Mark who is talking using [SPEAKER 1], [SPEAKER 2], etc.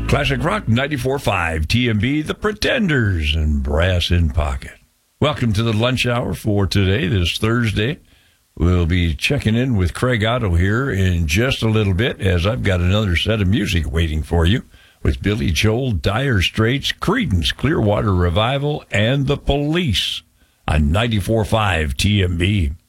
[SPEAKER 1] Classic Rock 94.5, TMB, The Pretenders, and Brass in Pocket. Welcome to the lunch hour for today, this Thursday. We'll be checking in with Craig Otto here in just a little bit, as I've got another set of music waiting for you with Billy Joel, Dire Straits, Creedence, Clearwater Revival, and The Police on 94.5 TMB.